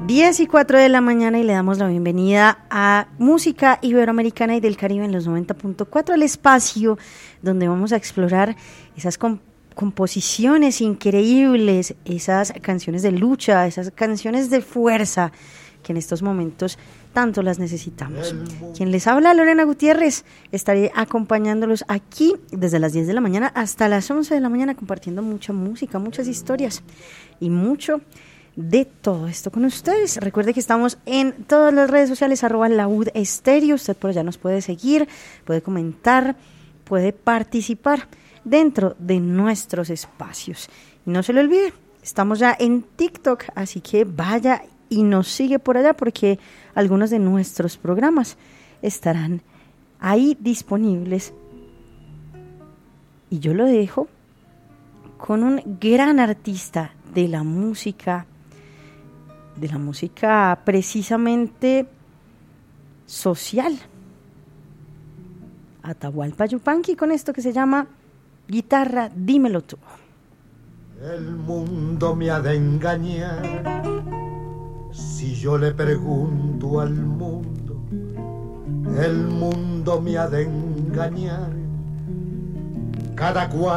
10:04 de la mañana y le damos la bienvenida a Música Iberoamericana y del Caribe en los 90.4, el espacio donde vamos a explorar esas composiciones increíbles, esas canciones de lucha, esas canciones de fuerza que en estos momentos tanto las necesitamos. Quien les habla, Lorena Gutiérrez, estaré acompañándolos aquí desde las 10 de la mañana hasta las 11 de la mañana compartiendo mucha música, muchas historias y mucho de todo esto con ustedes. Recuerde que estamos en todas las redes sociales, @laudestéreo. Usted por allá nos puede seguir, puede comentar, puede participar dentro de nuestros espacios. Y no se le olvide, estamos ya en TikTok, así que vaya y nos sigue por allá porque algunos de nuestros programas estarán ahí disponibles. Y yo lo dejo con un gran artista de la música precisamente social, Atahualpa Yupanqui, con esto que se llama Guitarra, dímelo tú. El mundo me ha de engañar si yo le pregunto al mundo. El mundo me ha de engañar, cada cual